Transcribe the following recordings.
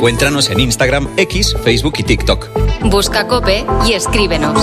Encuéntranos en Instagram, X, Facebook y TikTok. Busca COPE y escríbenos.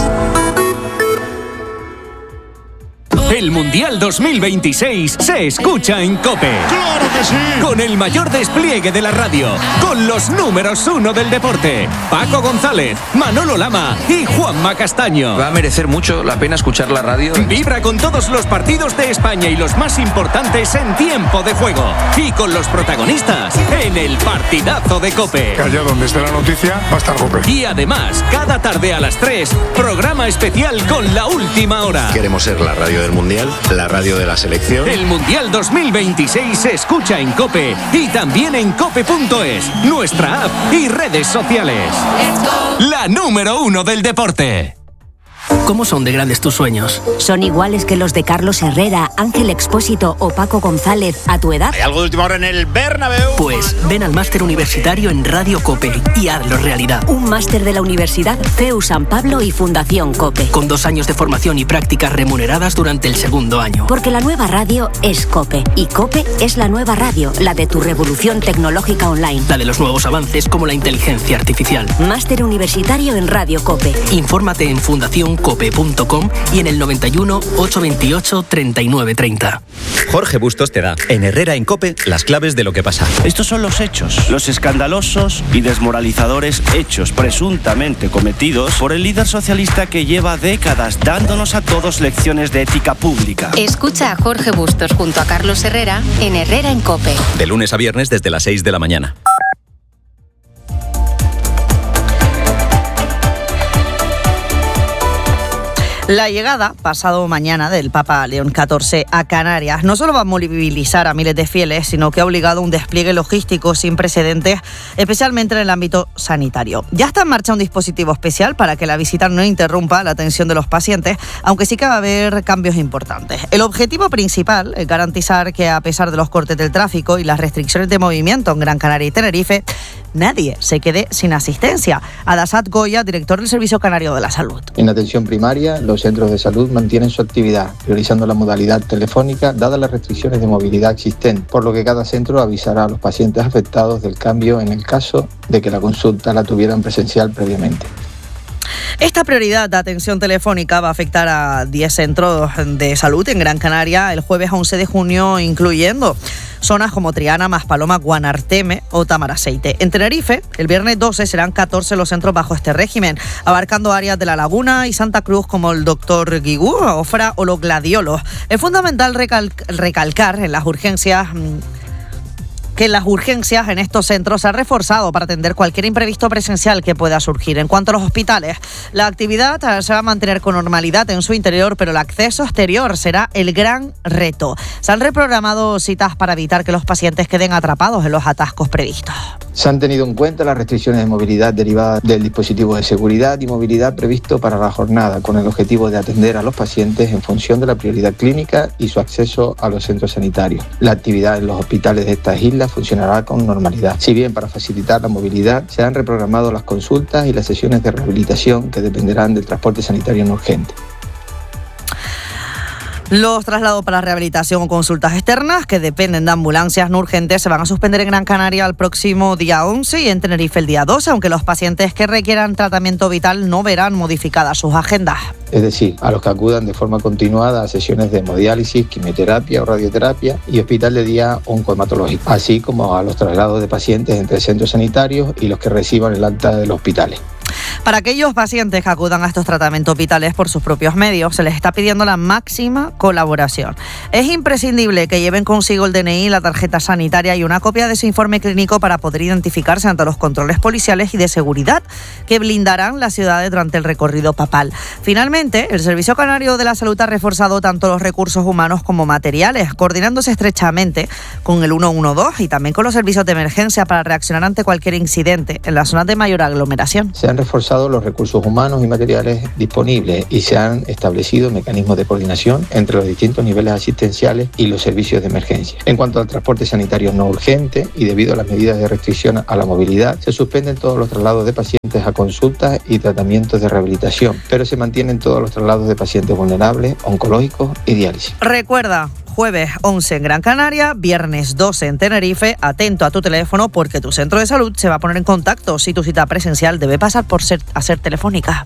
El Mundial 2026 se escucha en COPE. ¡Claro que sí! Con el mayor despliegue de la radio, con los números 1 del deporte, Paco González, Manolo Lama y Juanma Castaño. Va a merecer mucho la pena escuchar la radio. Vibra con todos los partidos de España y los más importantes en tiempo de juego. Y con los protagonistas en el partidazo de COPE. Que allá donde esté la noticia va a estar COPE. Y además, cada tarde a las 3, programa especial con la última hora. Queremos ser la radio del Mundial, la radio de la selección. El Mundial 2026 se escucha en COPE y también en cope.es, nuestra app y redes sociales. La número 1 del deporte. ¿Cómo son de grandes tus sueños? ¿Son iguales que los de Carlos Herrera, Ángel Expósito o Paco González a tu edad? ¿Hay algo de última hora en el Bernabéu? Pues ven al máster universitario en Radio COPE y hazlo realidad. Un máster de la Universidad CEU San Pablo y Fundación COPE. Con 2 años de formación y prácticas remuneradas durante el segundo año. Porque la nueva radio es COPE. Y COPE es la nueva radio, la de tu revolución tecnológica online. La de los nuevos avances como la inteligencia artificial. Máster universitario en Radio COPE. Infórmate en fundacioncope.com y en el 91 828 3930. Jorge Bustos te da, en Herrera en COPE, las claves de lo que pasa. Estos son los hechos, los escandalosos y desmoralizadores hechos presuntamente cometidos por el líder socialista que lleva décadas dándonos a todos lecciones de ética pública. Escucha a Jorge Bustos junto a Carlos Herrera en Herrera en COPE. De lunes a viernes desde las 6 de la mañana. La llegada, pasado mañana, del Papa León XIV a Canarias no solo va a movilizar a miles de fieles, sino que ha obligado a un despliegue logístico sin precedentes, especialmente en el ámbito sanitario. Ya está en marcha un dispositivo especial para que la visita no interrumpa la atención de los pacientes, aunque sí que va a haber cambios importantes. El objetivo principal es garantizar que, a pesar de los cortes del tráfico y las restricciones de movimiento en Gran Canaria y Tenerife, nadie se quede sin asistencia. Adasat Goya, director del Servicio Canario de la Salud. En atención primaria, los centros de salud mantienen su actividad, priorizando la modalidad telefónica, dadas las restricciones de movilidad existentes, por lo que cada centro avisará a los pacientes afectados del cambio en el caso de que la consulta la tuvieran presencial previamente. Esta prioridad de atención telefónica va a afectar a 10 centros de salud en Gran Canaria el jueves 11 de junio, incluyendo zonas como Triana, Maspaloma, Guanarteme o Tamaraceite. En Tenerife, el viernes 12 serán 14 los centros bajo este régimen, abarcando áreas de La Laguna y Santa Cruz como el Dr. Guigú, Ofra o los Gladiolos. Es fundamental recalcar en las urgencias que las urgencias en estos centros se han reforzado para atender cualquier imprevisto presencial que pueda surgir. En cuanto a los hospitales, la actividad se va a mantener con normalidad en su interior, pero el acceso exterior será el gran reto. Se han reprogramado citas para evitar que los pacientes queden atrapados en los atascos previstos. Se han tenido en cuenta las restricciones de movilidad derivadas del dispositivo de seguridad y movilidad previsto para la jornada, con el objetivo de atender a los pacientes en función de la prioridad clínica y su acceso a los centros sanitarios. La actividad en los hospitales de estas islas funcionará con normalidad. Si bien para facilitar la movilidad se han reprogramado las consultas y las sesiones de rehabilitación que dependerán del transporte sanitario no urgente. Los traslados para rehabilitación o consultas externas que dependen de ambulancias no urgentes se van a suspender en Gran Canaria el próximo día 11 y en Tenerife el día 12, aunque los pacientes que requieran tratamiento vital no verán modificadas sus agendas. Es decir, a los que acudan de forma continuada a sesiones de hemodiálisis, quimioterapia o radioterapia y hospital de día oncohematológico, así como a los traslados de pacientes entre centros sanitarios y los que reciban el alta de los hospitales. Para aquellos pacientes que acudan a estos tratamientos vitales por sus propios medios, se les está pidiendo la máxima colaboración. Es imprescindible que lleven consigo el DNI, la tarjeta sanitaria y una copia de su informe clínico para poder identificarse ante los controles policiales y de seguridad que blindarán las ciudades durante el recorrido papal. Finalmente, el Servicio Canario de la Salud ha reforzado tanto los recursos humanos como materiales, coordinándose estrechamente con el 112 y también con los servicios de emergencia para reaccionar ante cualquier incidente en las zonas de mayor aglomeración. Se han reforzado los recursos humanos y materiales disponibles y se han establecido mecanismos de coordinación entre los distintos niveles asistenciales y los servicios de emergencia. En cuanto al transporte sanitario no urgente y debido a las medidas de restricción a la movilidad, se suspenden todos los traslados de pacientes a consultas y tratamientos de rehabilitación, pero se mantienen todos los traslados de pacientes vulnerables, oncológicos y diálisis. Recuerda, jueves 11 en Gran Canaria, viernes 12 en Tenerife. Atento a tu teléfono porque tu centro de salud se va a poner en contacto si tu cita presencial debe pasar a ser telefónica.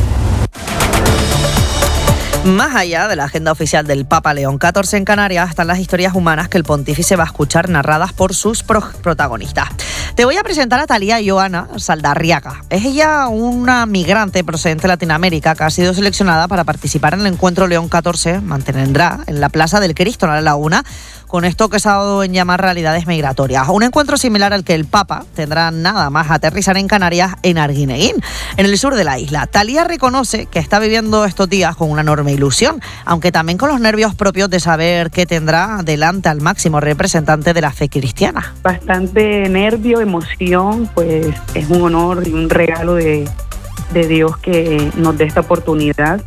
Más allá de la agenda oficial del Papa León XIV en Canarias están las historias humanas que el pontífice va a escuchar narradas por sus protagonistas. Te voy a presentar a Talía Joana Saldarriaga. Es ella una migrante procedente de Latinoamérica que ha sido seleccionada para participar en el encuentro León XIV, mantendrá en la Plaza del Cristo, en la Laguna, con esto que se ha dado en llamar realidades migratorias. Un encuentro similar al que el Papa tendrá nada más aterrizar en Canarias, en Arguineguín, en el sur de la isla. Talía reconoce que está viviendo estos días con una enorme ilusión, aunque también con los nervios propios de saber que tendrá delante al máximo representante de la fe cristiana. Bastante nervio, emoción, pues es un honor y un regalo de Dios que nos dé esta oportunidad.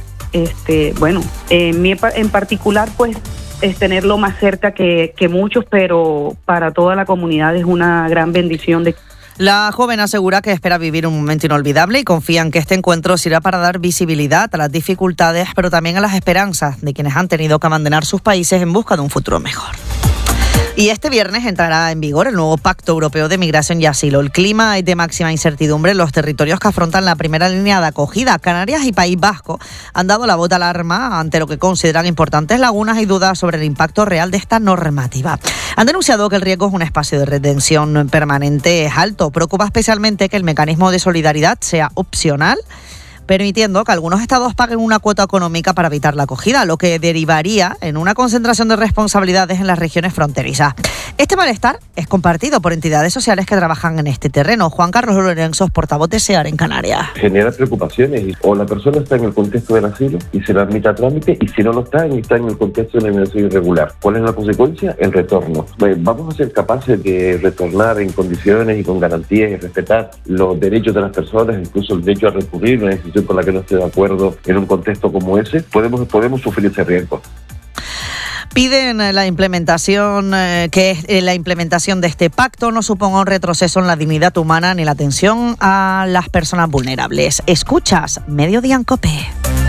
En particular, pues es tenerlo más cerca que muchos, pero para toda la comunidad es una gran bendición. La joven asegura que espera vivir un momento inolvidable y confía en que este encuentro sirva para dar visibilidad a las dificultades, pero también a las esperanzas de quienes han tenido que abandonar sus países en busca de un futuro mejor. Y este viernes entrará en vigor el nuevo Pacto Europeo de Migración y Asilo. El clima es de máxima incertidumbre en los territorios que afrontan la primera línea de acogida. Canarias y País Vasco han dado la voz de alarma ante lo que consideran importantes lagunas y dudas sobre el impacto real de esta normativa. Han denunciado que el riesgo es un espacio de retención permanente alto. Preocupa especialmente que el mecanismo de solidaridad sea opcional, permitiendo que algunos estados paguen una cuota económica para evitar la acogida, lo que derivaría en una concentración de responsabilidades en las regiones fronterizas. Este malestar es compartido por entidades sociales que trabajan en este terreno. Juan Carlos Lorenzo, portavoz de SEAR en Canarias. Genera preocupaciones. O la persona está en el contexto del asilo y se le admite a trámite, y si no lo está en el contexto de la migración irregular. ¿Cuál es la consecuencia? El retorno. Vamos a ser capaces de retornar en condiciones y con garantías y respetar los derechos de las personas, incluso el derecho a recurrir a una decisión con la que no esté de acuerdo en un contexto como ese. Podemos sufrir ese riesgo. Piden la implementación de este pacto no suponga un retroceso en la dignidad humana ni la atención a las personas vulnerables. Escuchas Mediodía en COPE.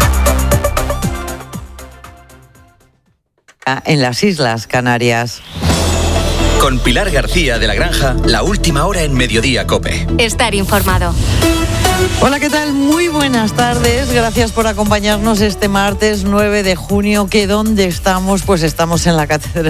En las Islas Canarias. Con Pilar García de la Granja, la última hora en Mediodía COPE. Estar informado. Hola, ¿qué tal? Muy buenas tardes. Gracias por acompañarnos este martes 9 de junio. ¿Que dónde estamos? Pues estamos en la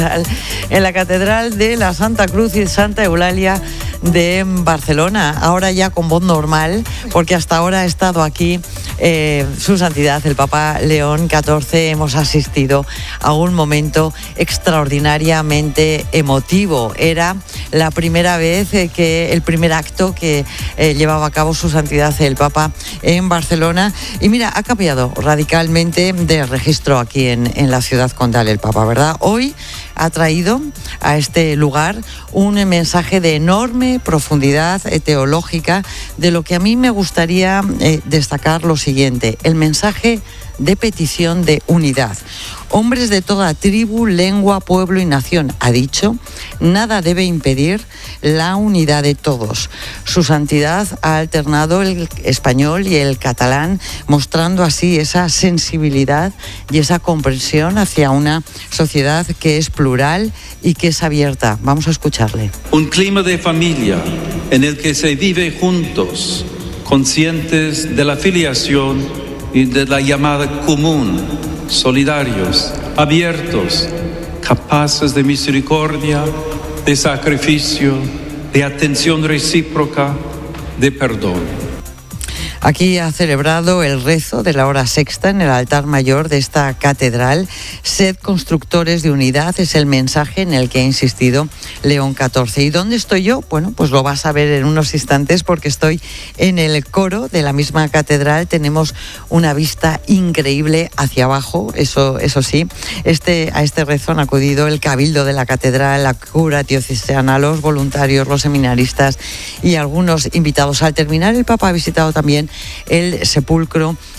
catedral de la Santa Cruz y Santa Eulalia de Barcelona. Ahora ya con voz normal, porque hasta ahora ha estado aquí su santidad, el Papa León XIV. Hemos asistido a un momento extraordinariamente emotivo. Era la primera vez el primer acto que llevaba a cabo su santidad el Papa en Barcelona, y mira, ha cambiado radicalmente de registro aquí en la ciudad condal el Papa, ¿verdad? Hoy ha traído a este lugar un mensaje de enorme profundidad teológica, de lo que a mí me gustaría destacar lo siguiente: el mensaje de petición de unidad. Hombres de toda tribu, lengua, pueblo y nación, ha dicho, nada debe impedir la unidad de todos. Su santidad ha alternado el español y el catalán, mostrando así esa sensibilidad y esa comprensión hacia una sociedad que es plural y que es abierta. Vamos a escucharle. Un clima de familia en el que se vive juntos, conscientes de la filiación y de la llamada común, solidarios, abiertos, capaces de misericordia, de sacrificio, de atención recíproca, de perdón. Aquí ha celebrado el rezo de la hora sexta en el altar mayor de esta catedral. Sed constructores de unidad es el mensaje en el que ha insistido León XIV. ¿Y dónde estoy yo? Bueno, pues lo vas a ver en unos instantes, porque estoy en el coro de la misma catedral. Tenemos una vista increíble hacia abajo, eso sí. A este rezo han acudido el cabildo de la catedral, la cura diocesana, los voluntarios, los seminaristas y algunos invitados. Al terminar, el Papa ha visitado también el sepulcro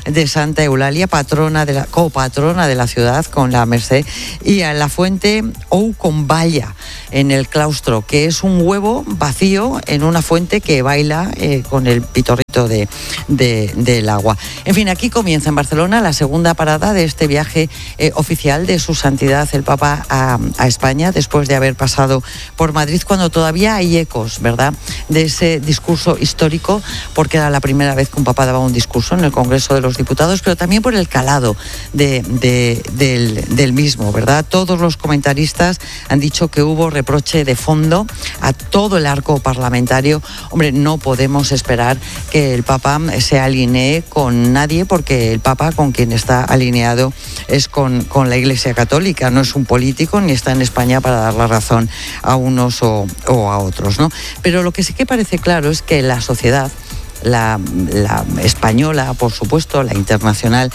de Santa Eulalia, copatrona de la ciudad con la Merced, y a la fuente ou con Valla en el claustro, que es un huevo vacío en una fuente que baila con el pitorrito del agua. En fin, aquí comienza en Barcelona la segunda parada de este viaje oficial de Su Santidad el Papa a España, después de haber pasado por Madrid, cuando todavía hay ecos, ¿verdad?, de ese discurso histórico, porque era la primera vez que un papa daba un discurso en el Congreso de los Diputados, pero también por el calado del mismo, ¿verdad? Todos los comentaristas han dicho que hubo reproche de fondo a todo el arco parlamentario. Hombre, no podemos esperar que el Papa se alinee con nadie, porque el Papa con quien está alineado es con la Iglesia Católica, no es un político ni está en España para dar la razón a unos o a otros, ¿no? Pero lo que sí que parece claro es que la sociedad, la española, por supuesto, la internacional,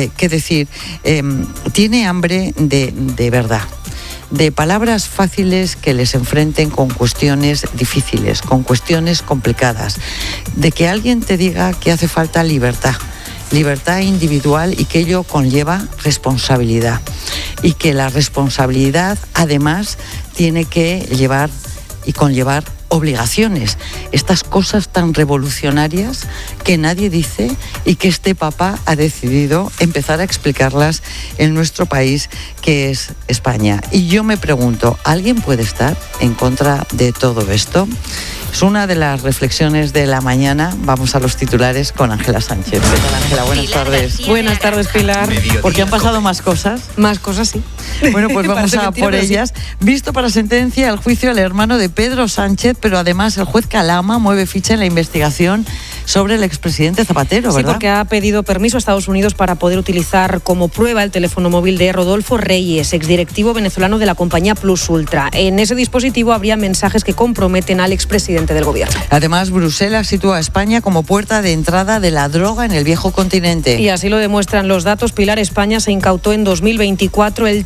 tiene hambre de verdad, de palabras fáciles que les enfrenten con cuestiones difíciles, con cuestiones complicadas, de que alguien te diga que hace falta libertad individual y que ello conlleva responsabilidad, y que la responsabilidad además tiene que llevar y conllevar obligaciones, estas cosas tan revolucionarias que nadie dice y que este Papa ha decidido empezar a explicarlas en nuestro país, que es España. Y yo me pregunto, ¿alguien puede estar en contra de todo esto? Es una de las reflexiones de la mañana. Vamos a los titulares con Ángela Sánchez. ¿Qué tal, Ángela? Buenas tardes. Buenas tardes, Pilar. Porque han pasado más cosas. Más cosas, sí. Bueno, pues vamos a por ellas. Sí. Visto para sentencia el juicio al hermano de Pedro Sánchez, pero además el juez Calama mueve ficha en la investigación sobre el expresidente Zapatero, ¿verdad? Sí, porque ha pedido permiso a Estados Unidos para poder utilizar como prueba el teléfono móvil de Rodolfo Reyes, exdirectivo venezolano de la compañía Plus Ultra. En ese dispositivo habría mensajes que comprometen al expresidente del gobierno. Además, Bruselas sitúa a España como puerta de entrada de la droga en el viejo continente. Y así lo demuestran los datos. Pilar, España se incautó en 2024 el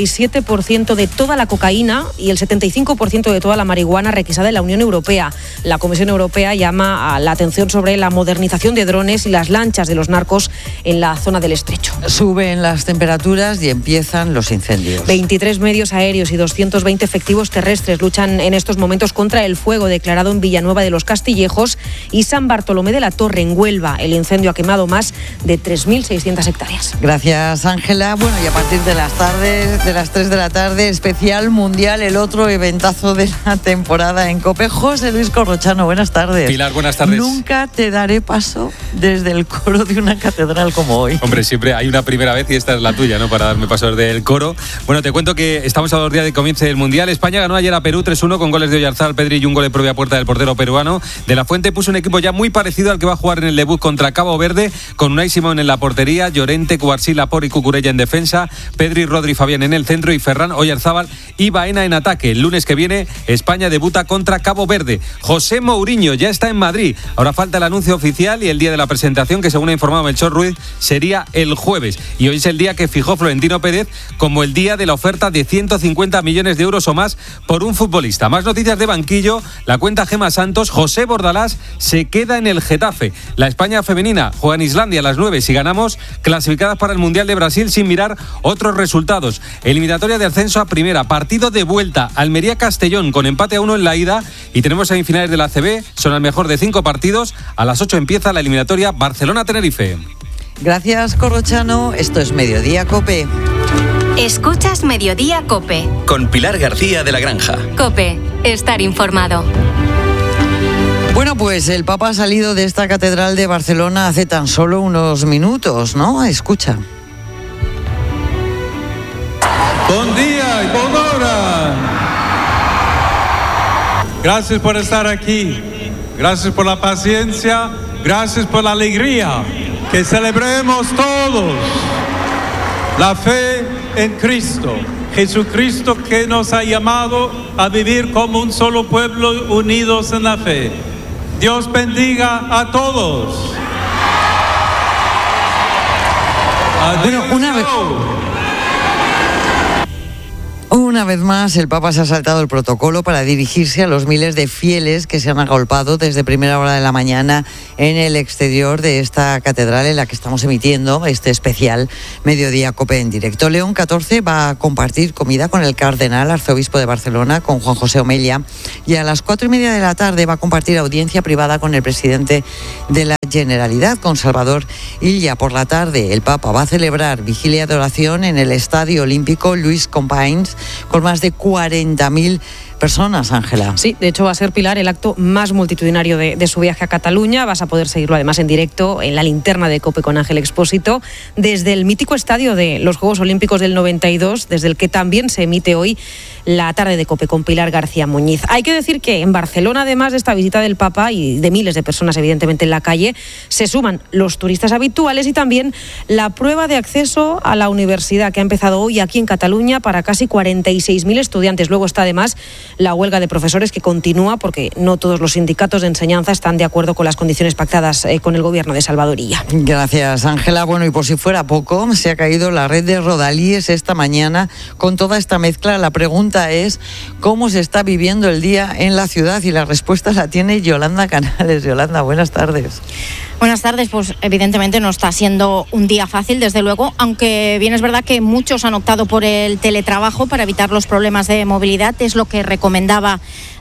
37% de toda la cocaína y el 75% de toda la marihuana requisada en la Unión Europea. La Comisión Europea llama a la atención sobre la modernización de drones y las lanchas de los narcos en la zona del Estrecho. Suben las temperaturas y empiezan los incendios. 23 medios aéreos y 220 efectivos terrestres luchan en estos momentos contra el fuego declarado en Villanueva de los Castillejos y San Bartolomé de la Torre, en Huelva. El incendio ha quemado más de 3.600 hectáreas. Gracias, Ángela. Bueno, y a partir de las 3 de la tarde, especial mundial, el otro eventazo de la temporada en COPE. José Luis Corrochano, buenas tardes. Pilar, buenas tardes. Nunca te daré paso desde el coro de una catedral como hoy. Hombre, siempre hay una primera vez y esta es la tuya, ¿no?, para darme paso desde el coro. Bueno, te cuento que estamos a 2 días de comienzo del Mundial. España ganó ayer a Perú 3-1 con goles de Oyarzabal, Pedri y un gol de propia puerta del portero peruano. De la Fuente puso un equipo ya muy parecido al que va a jugar en el debut contra Cabo Verde, con Unai Simón en la portería, Llorente, Cubarsí, Laporte y Cucurella en defensa, Pedri, Rodri, Fabián en el centro y Ferran, Oyarzabal y Baena en ataque. El lunes que viene España debuta contra Cabo Verde. José Mourinho ya está en Madrid. Ahora falta el anuncio oficial y el día de la presentación, que según ha informado Melchor Ruiz sería el jueves. Y hoy es el día que fijó Florentino Pérez como el día de la oferta de 150 millones de euros o más por un futbolista. Más noticias de banquillo. La cuenta Gema Santos, José Bordalás se queda en el Getafe. La España femenina juega en Islandia a las 9. Si ganamos, clasificadas para el Mundial de Brasil sin mirar otros resultados. Eliminatoria de ascenso a primera. Partido de vuelta. Almería-Castellón con empate a 1 en la ida. Y tenemos semifinales de la ACB. Son el mejor de 5 partidos. A las 8 empieza la eliminatoria Barcelona-Tenerife. Gracias, Corrochano. Esto es Mediodía COPE. Escuchas Mediodía COPE. Con Pilar García de la Granja. COPE. Estar informado. Bueno, pues el Papa ha salido de esta catedral de Barcelona hace tan solo unos minutos, ¿no? Escucha. Buen día y buena hora. Gracias por estar aquí. Gracias por la paciencia. Gracias por la alegría. Que celebremos todos la fe en Cristo. Jesucristo, que nos ha llamado a vivir como un solo pueblo unidos en la fe. Dios bendiga a todos. Bueno, Una vez más, el Papa se ha saltado el protocolo para dirigirse a los miles de fieles que se han agolpado desde primera hora de la mañana en el exterior de esta catedral en la que estamos emitiendo este especial Mediodía COPE en directo. León XIV va a compartir comida con el cardenal arzobispo de Barcelona, con Juan José Omella, y a las 4:30 de la tarde va a compartir audiencia privada con el presidente de la Generalitat, con Salvador Illa. Por la tarde, el Papa va a celebrar vigilia de oración en el Estadio Olímpico Lluís Companys, con más de 40.000 personas, Ángela. Sí, de hecho va a ser, Pilar, el acto más multitudinario de su viaje a Cataluña. Vas a poder seguirlo además en directo en la linterna de COPE con Ángel Expósito desde el mítico estadio de los Juegos Olímpicos del 92, desde el que también se emite hoy la tarde de COPE con Pilar García Muñiz. Hay que decir que en Barcelona, además de esta visita del Papa y de miles de personas evidentemente en la calle, se suman los turistas habituales y también la prueba de acceso a la universidad que ha empezado hoy aquí en Cataluña para casi 46.000 estudiantes. Luego está además la huelga de profesores que continúa porque no todos los sindicatos de enseñanza están de acuerdo con las condiciones pactadas con el gobierno de Salvador Illa. Gracias, Ángela. Bueno, y por si fuera poco, se ha caído la red de rodalíes esta mañana con toda esta mezcla. La pregunta es cómo se está viviendo el día en la ciudad, y la respuesta la tiene Yolanda Canales. Yolanda, buenas tardes. Buenas tardes. Pues evidentemente no está siendo un día fácil, desde luego, aunque bien es verdad que muchos han optado por el teletrabajo para evitar los problemas de movilidad, es lo que recomendaba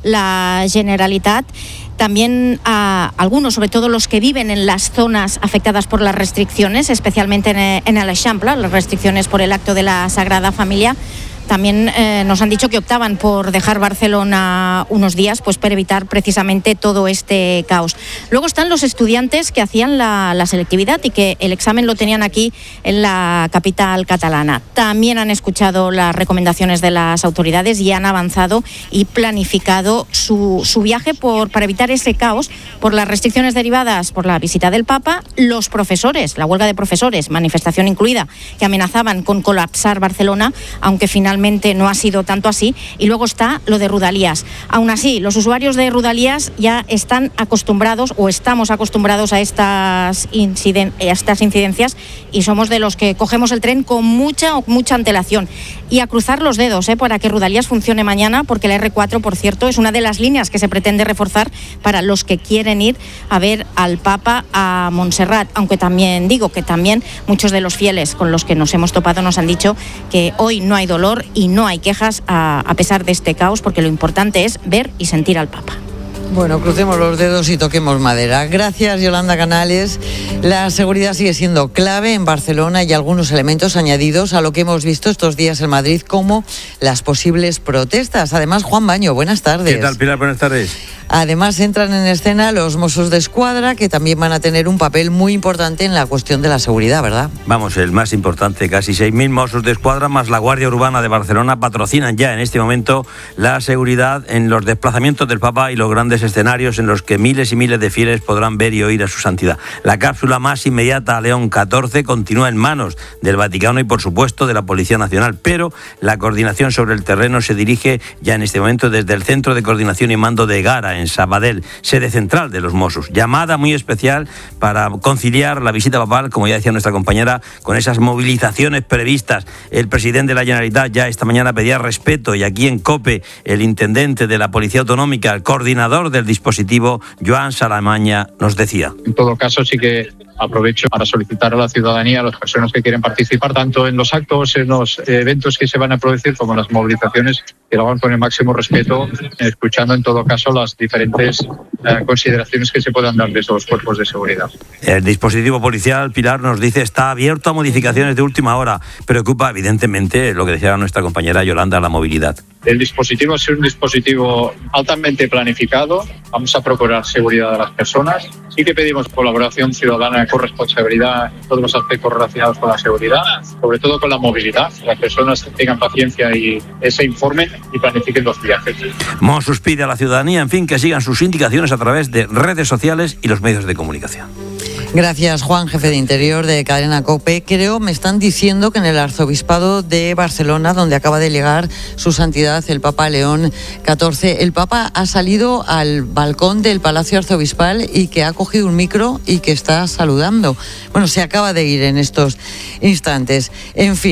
la Generalitat. También a algunos, sobre todo los que viven en las zonas afectadas por las restricciones, especialmente en el Eixample, las restricciones por el acto de la Sagrada Familia, también nos han dicho que optaban por dejar Barcelona unos días, pues para evitar precisamente todo este caos. Luego están los estudiantes que hacían la selectividad y que el examen lo tenían aquí en la capital catalana. También han escuchado las recomendaciones de las autoridades y han avanzado y planificado su viaje para evitar ese caos por las restricciones derivadas por la visita del Papa. Los profesores, la huelga de profesores, manifestación incluida, que amenazaban con colapsar Barcelona, aunque finalmente no ha sido tanto así. Y luego está lo de Rodalías. Aún así, los usuarios de Rodalías ya están acostumbrados, o estamos acostumbrados a estas incidencias, y somos de los que cogemos el tren con mucha antelación. Y a cruzar los dedos para que Rodalías funcione mañana, porque la R4, por cierto, es una de las líneas que se pretende reforzar para los que quieren ir a ver al Papa a Montserrat. Aunque también digo que también muchos de los fieles con los que nos hemos topado nos han dicho que hoy no hay dolor y no hay quejas a pesar de este caos, porque lo importante es ver y sentir al Papa. Bueno, crucemos los dedos y toquemos madera. Gracias, Yolanda Canales. La seguridad sigue siendo clave en Barcelona y algunos elementos añadidos a lo que hemos visto estos días en Madrid, como las posibles protestas. Además, Juan Baño, buenas tardes. ¿Qué tal, Pilar? Buenas tardes. Además, entran en escena los Mossos d'Esquadra, que también van a tener un papel muy importante en la cuestión de la seguridad, ¿verdad? Vamos, el más importante. Casi 6.000 Mossos d'Esquadra más la Guardia Urbana de Barcelona patrocinan ya en este momento la seguridad en los desplazamientos del Papa y los grandes escenarios en los que miles y miles de fieles podrán ver y oír a su santidad. La cápsula más inmediata a León XIV continúa en manos del Vaticano y, por supuesto, de la Policía Nacional, pero la coordinación sobre el terreno se dirige ya en este momento desde el Centro de Coordinación y Mando de Gara, en Sabadell, sede central de los Mossos. Llamada muy especial para conciliar la visita papal, como ya decía nuestra compañera, con esas movilizaciones previstas. El presidente de la Generalitat ya esta mañana pedía respeto, y aquí en COPE el intendente de la Policía Autonómica, el coordinador del dispositivo, Joan Salamaña, nos decía: en todo caso, sí que aprovecho para solicitar a la ciudadanía, a las personas que quieren participar tanto en los actos, en los eventos que se van a producir, como en las movilizaciones, que lo hagan con el máximo respeto, escuchando en todo caso las diferentes consideraciones que se puedan dar desde los cuerpos de seguridad. El dispositivo policial, Pilar, nos dice, está abierto a modificaciones de última hora. Preocupa, evidentemente, lo que decía nuestra compañera Yolanda, la movilidad. El dispositivo es un dispositivo altamente planificado. Vamos a procurar seguridad de las personas. Sí que pedimos colaboración ciudadana con responsabilidad en todos los aspectos relacionados con la seguridad, sobre todo con la movilidad. Las personas tengan paciencia y se informen y planifiquen los viajes. Mossos pide a la ciudadanía, en fin, que sigan sus indicaciones a través de redes sociales y los medios de comunicación. Gracias, Juan, jefe de Interior de Cadena COPE. Creo, me están diciendo que en el Arzobispado de Barcelona, donde acaba de llegar su santidad el Papa León XIV, el Papa ha salido al balcón del Palacio Arzobispal y que ha cogido un micro y que está saludando. Bueno, se acaba de ir en estos instantes. En fin,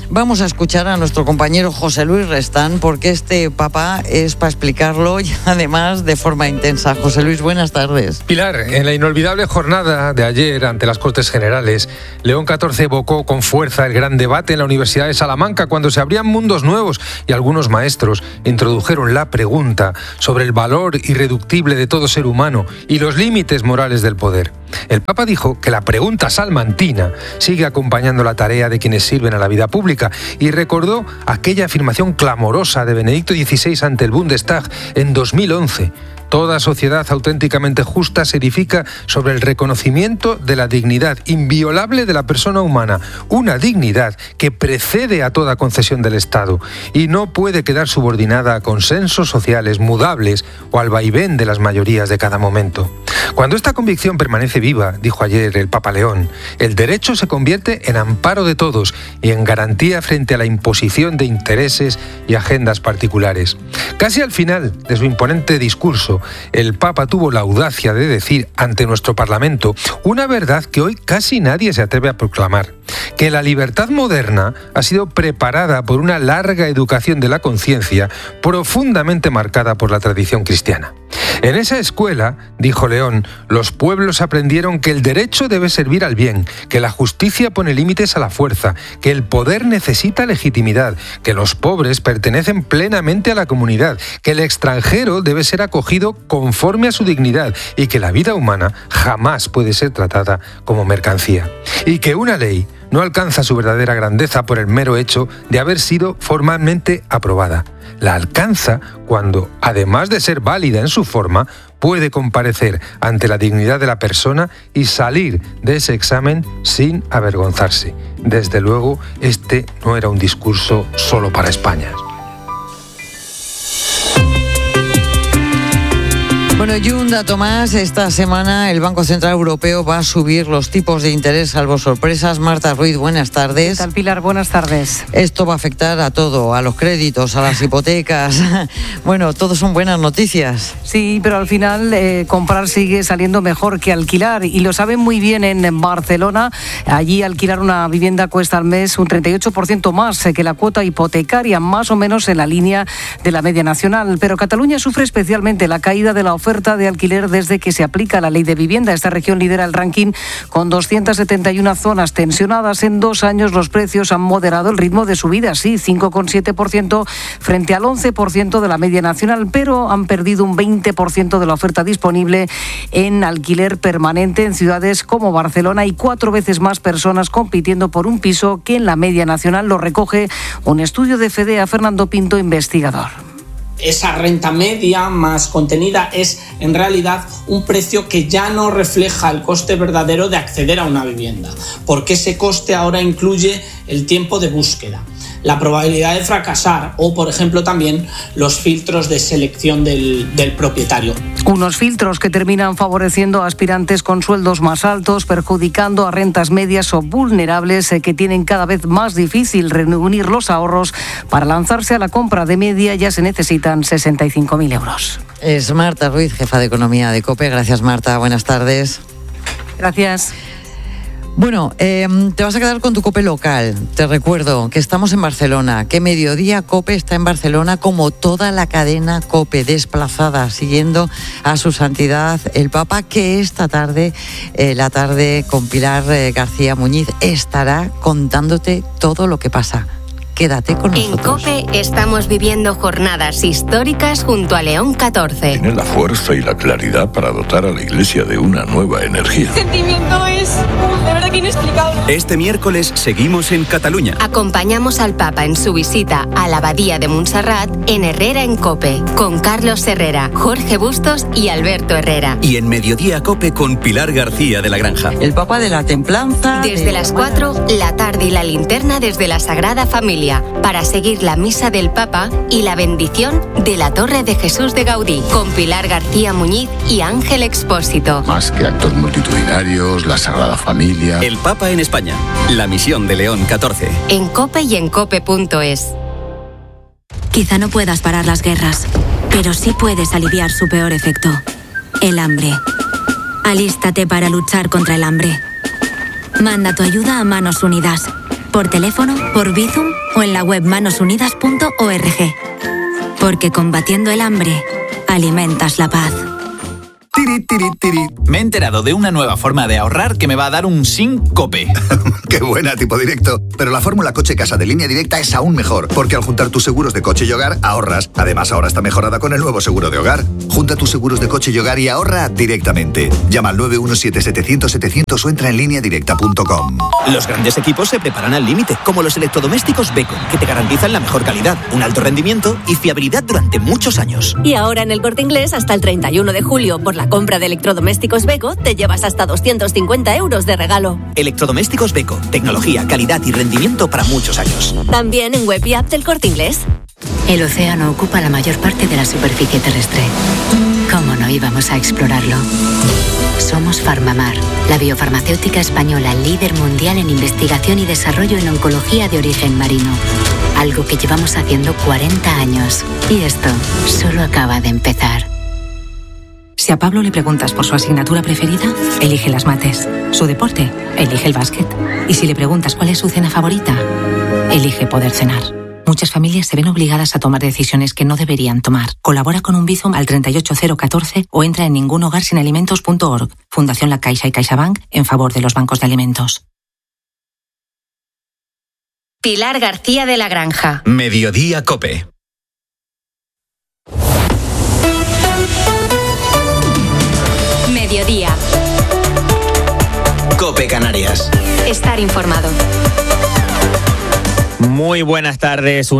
Vamos a escuchar a nuestro compañero José Luis Restán, porque este Papa es para explicarlo y además de forma intensa. José Luis, buenas tardes. Pilar, en la inolvidable jornada de ayer ante las Cortes Generales, León XIV evocó con fuerza el gran debate en la Universidad de Salamanca cuando se abrían mundos nuevos y algunos maestros introdujeron la pregunta sobre el valor irreductible de todo ser humano y los límites morales del poder. El Papa dijo que la pregunta salmantina sigue acompañando la tarea de quienes sirven a la vida pública y recordó aquella afirmación clamorosa de Benedicto XVI ante el Bundestag en 2011. Toda sociedad auténticamente justa se edifica sobre el reconocimiento de la dignidad inviolable de la persona humana, una dignidad que precede a toda concesión del Estado y no puede quedar subordinada a consensos sociales mudables o al vaivén de las mayorías de cada momento. Cuando esta convicción permanece viva, dijo ayer el Papa León, el derecho se convierte en amparo de todos y en garantía frente a la imposición de intereses y agendas particulares. Casi al final de su imponente discurso, el Papa tuvo la audacia de decir ante nuestro Parlamento una verdad que hoy casi nadie se atreve a proclamar, que la libertad moderna ha sido preparada por una larga educación de la conciencia profundamente marcada por la tradición cristiana. En esa escuela, dijo León, los pueblos aprendieron que el derecho debe servir al bien, que la justicia pone límites a la fuerza, que el poder necesita legitimidad, que los pobres pertenecen plenamente a la comunidad, que el extranjero debe ser acogido conforme a su dignidad y que la vida humana jamás puede ser tratada como mercancía. Y que una ley no alcanza su verdadera grandeza por el mero hecho de haber sido formalmente aprobada. La alcanza cuando, además de ser válida en su forma, puede comparecer ante la dignidad de la persona y salir de ese examen sin avergonzarse. Desde luego, este no era un discurso solo para España. Bueno, y un dato más, esta semana el Banco Central Europeo va a subir los tipos de interés, salvo sorpresas. Marta Ruiz, buenas tardes. ¿Qué tal, Pilar? Buenas tardes. Esto va a afectar a todo, a los créditos, a las hipotecas. Bueno, todo son buenas noticias. Sí, pero al final comprar sigue saliendo mejor que alquilar y lo saben muy bien en Barcelona. Allí alquilar una vivienda cuesta al mes un 38% más que la cuota hipotecaria, más o menos en la línea de la media nacional. Pero Cataluña sufre especialmente la caída de la oferta de alquiler desde que se aplica la ley de vivienda. Esta región lidera el ranking con 271 zonas tensionadas. En 2 años los precios han moderado el ritmo de subida, sí, 5,7% frente al 11% de la media nacional, pero han perdido un 20% de la oferta disponible en alquiler permanente en ciudades como Barcelona y 4 veces más personas compitiendo por un piso que en la media nacional. Lo recoge un estudio de FEDEA. Fernando Pinto, investigador. Esa renta media más contenida es en realidad un precio que ya no refleja el coste verdadero de acceder a una vivienda, porque ese coste ahora incluye el tiempo de búsqueda, la probabilidad de fracasar o, por ejemplo, también los filtros de selección del propietario. Unos filtros que terminan favoreciendo a aspirantes con sueldos más altos, perjudicando a rentas medias o vulnerables que tienen cada vez más difícil reunir los ahorros. Para lanzarse a la compra de media ya se necesitan 65.000 euros. Es Marta Ruiz, jefa de Economía de COPE. Gracias, Marta. Buenas tardes. Gracias. Bueno, te vas a quedar con tu COPE local. Te recuerdo que estamos en Barcelona, que Mediodía COPE está en Barcelona como toda la cadena COPE, desplazada, siguiendo a su santidad el Papa, que esta tarde, la tarde con Pilar García Muñiz, estará contándote todo lo que pasa. Quédate con nosotros. En COPE estamos viviendo jornadas históricas junto a León XIV. Tiene la fuerza y la claridad para dotar a la Iglesia de una nueva energía. El sentimiento es de verdad que inexplicable. Este miércoles seguimos en Cataluña. Acompañamos al Papa en su visita a la Abadía de Montserrat en Herrera en COPE, con Carlos Herrera, Jorge Bustos y Alberto Herrera. Y en Mediodía COPE con Pilar García de la Granja. El Papa de la Templanza. Desde las 4, la tarde y la linterna desde la Sagrada Familia, para seguir la misa del Papa y la bendición de la Torre de Jesús de Gaudí, con Pilar García Muñiz y Ángel Expósito. Más que actos multitudinarios, la Sagrada Familia. El Papa en España, la misión de León XIV. En COPE y en COPE.es. Quizá no puedas parar las guerras, pero sí puedes aliviar su peor efecto, el hambre. Alístate para luchar contra el hambre. Manda tu ayuda a Manos Unidas. por teléfono, por Bizum o en la web manosunidas.org. Porque combatiendo el hambre, alimentas la paz. Me he enterado de una nueva forma de ahorrar que me va a dar un síncope. ¡Qué buena, tipo directo! Pero la fórmula coche-casa de Línea Directa es aún mejor, porque al juntar tus seguros de coche y hogar, ahorras. Además, ahora está mejorada con el nuevo seguro de hogar. Junta tus seguros de coche y hogar y ahorra directamente. Llama al 917-700-700 o entra en lineadirecta.com. Los grandes equipos se preparan al límite, como los electrodomésticos Beko, que te garantizan la mejor calidad, un alto rendimiento y fiabilidad durante muchos años. Y ahora en el Corte Inglés, hasta el 31 de julio, por la compra de electrodomésticos Beko, te llevas hasta 250 euros de regalo. Electrodomésticos Beko, tecnología, calidad y rendimiento para muchos años. También en web y app del Corte Inglés. El océano ocupa la mayor parte de la superficie terrestre. ¿Cómo no íbamos a explorarlo? Somos Farmamar, la biofarmacéutica española líder mundial en investigación y desarrollo en oncología de origen marino. Algo que llevamos haciendo 40 años. Y esto solo acaba de empezar. Si a Pablo le preguntas por su asignatura preferida, elige las mates. Su deporte, elige el básquet. Y si le preguntas cuál es su cena favorita, elige poder cenar. Muchas familias se ven obligadas a tomar decisiones que no deberían tomar. Colabora con un Bizum al 38014 o entra en ningunhogarsinalimentos.org. Fundación La Caixa y CaixaBank en favor de los bancos de alimentos. Pilar García de la Granja. Mediodía COPE. Mediodía. COPE Canarias. Estar informado. Muy buenas tardes,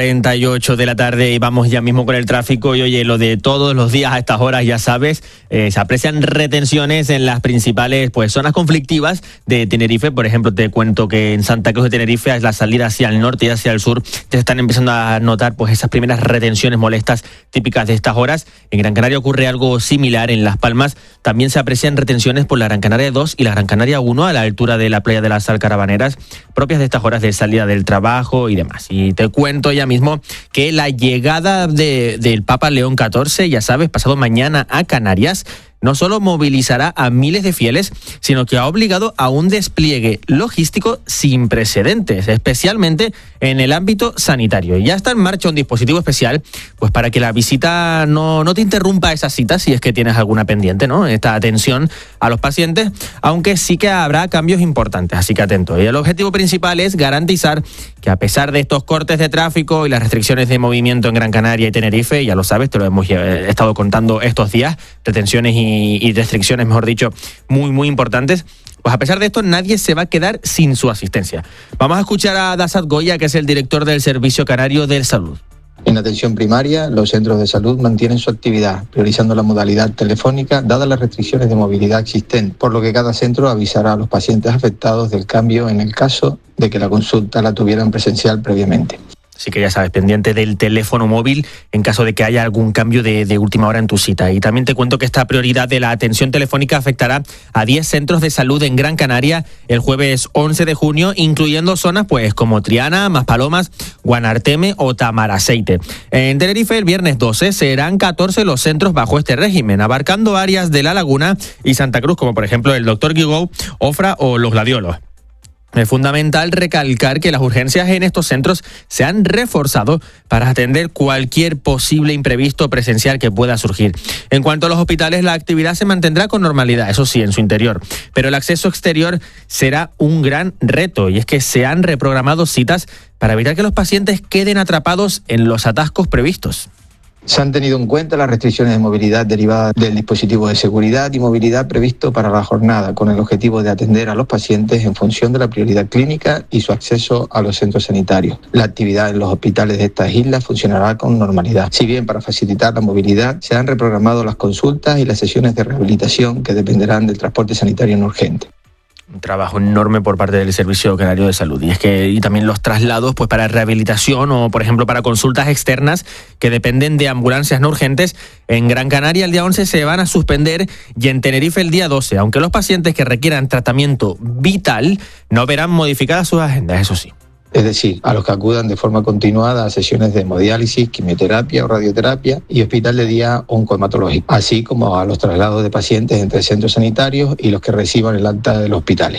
1:48 de la tarde y vamos ya mismo con el tráfico. Y oye, lo de todos los días a estas horas, ya sabes, se aprecian retenciones en las principales zonas conflictivas de Tenerife. Por ejemplo, te cuento que en Santa Cruz de Tenerife, a la salida hacia el norte y hacia el sur, te están empezando a notar esas primeras retenciones molestas típicas de estas horas. En Gran Canaria ocurre algo similar. En Las Palmas también se aprecian retenciones por la Gran Canaria 2 y la Gran Canaria 1 a la altura de la playa de las Alcarabaneras, propias de estas horas de salida del trabajo y demás. Y te cuento ya mismo que la llegada del Papa León XIV, ya sabes, pasado mañana a Canarias, no solo movilizará a miles de fieles, sino que ha obligado a un despliegue logístico sin precedentes, especialmente en el ámbito sanitario. Y ya está en marcha un dispositivo especial para que la visita no te interrumpa esa cita si es que tienes alguna pendiente, ¿no? Esta atención a los pacientes, aunque sí que habrá cambios importantes, así que atento. Y el objetivo principal es garantizar que a pesar de estos cortes de tráfico y las restricciones de movimiento en Gran Canaria y Tenerife, ya lo sabes, te lo hemos estado contando estos días, retenciones y restricciones, mejor dicho, muy, muy importantes. Pues a pesar de esto, nadie se va a quedar sin su asistencia. Vamos a escuchar a Dasat Goya, que es el director del Servicio Canario de Salud. En atención primaria, los centros de salud mantienen su actividad, priorizando la modalidad telefónica, dadas las restricciones de movilidad existentes, por lo que cada centro avisará a los pacientes afectados del cambio en el caso de que la consulta la tuvieran presencial previamente. Así que ya sabes, pendiente del teléfono móvil en caso de que haya algún cambio de última hora en tu cita. Y también te cuento que esta prioridad de la atención telefónica afectará a 10 centros de salud en Gran Canaria el jueves 11 de junio, incluyendo zonas como Triana, Maspalomas, Guanarteme o Tamaraceite. En Tenerife, el viernes 12, serán 14 los centros bajo este régimen, abarcando áreas de La Laguna y Santa Cruz, como por ejemplo el Dr. Guigou, Ofra o Los Gladiolos. Es fundamental recalcar que las urgencias en estos centros se han reforzado para atender cualquier posible imprevisto presencial que pueda surgir. En cuanto a los hospitales, la actividad se mantendrá con normalidad, eso sí, en su interior. Pero el acceso exterior será un gran reto, y es que se han reprogramado citas para evitar que los pacientes queden atrapados en los atascos previstos. Se han tenido en cuenta las restricciones de movilidad derivadas del dispositivo de seguridad y movilidad previsto para la jornada, con el objetivo de atender a los pacientes en función de la prioridad clínica y su acceso a los centros sanitarios. La actividad en los hospitales de estas islas funcionará con normalidad. Si bien para facilitar la movilidad se han reprogramado las consultas y las sesiones de rehabilitación que dependerán del transporte sanitario no urgente. Un trabajo enorme por parte del Servicio Canario de Salud. Y también los traslados para rehabilitación o, por ejemplo, para consultas externas que dependen de ambulancias no urgentes. En Gran Canaria el día 11 se van a suspender y en Tenerife el día 12, aunque los pacientes que requieran tratamiento vital no verán modificadas sus agendas, eso sí. Es decir, a los que acudan de forma continuada a sesiones de hemodiálisis, quimioterapia o radioterapia y hospital de día oncohematológico, así como a los traslados de pacientes entre centros sanitarios y los que reciban el alta de los hospitales.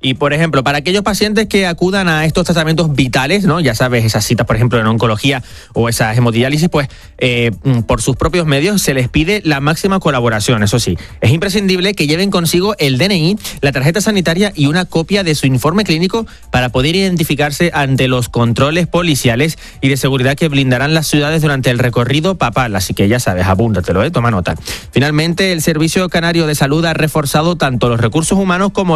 Y, por ejemplo, para aquellos pacientes que acudan a estos tratamientos vitales, ¿no? Ya sabes, esas citas, por ejemplo, en oncología o esas hemodiálisis, pues por sus propios medios se les pide la máxima colaboración. Eso sí, es imprescindible que lleven consigo el DNI, la tarjeta sanitaria y una copia de su informe clínico para poder identificarse ante los controles policiales y de seguridad que blindarán las ciudades durante el recorrido papal. Así que ya sabes, apúntatelo, toma nota. Finalmente, el Servicio Canario de Salud ha reforzado tanto los recursos humanos como